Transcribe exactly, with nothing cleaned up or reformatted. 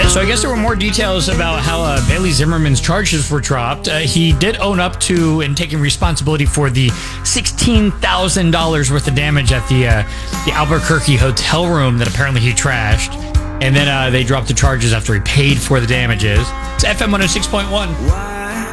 So I guess there were more details about how uh, Bailey Zimmerman's charges were dropped. Uh, he did own up to and taking responsibility for the sixteen thousand dollars worth of damage at the uh, the Albuquerque hotel room that apparently he trashed. And then uh, they dropped the charges after he paid for the damages. It's F M one oh six point one.